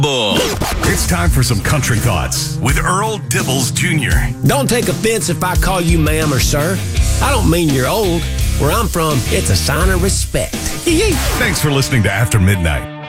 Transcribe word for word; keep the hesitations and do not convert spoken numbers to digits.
Bull. It's time for some country thoughts with Earl Dibbles Junior Don't take offense if I call you ma'am or sir. I don't mean you're old. Where I'm from, it's a sign of respect. Thanks for listening to After Midnight.